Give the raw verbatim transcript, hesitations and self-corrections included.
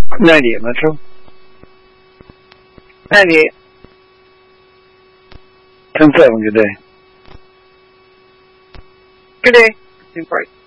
ninety-eight Metro. ninety-eight. ten seven, good day. Good day. Two parts.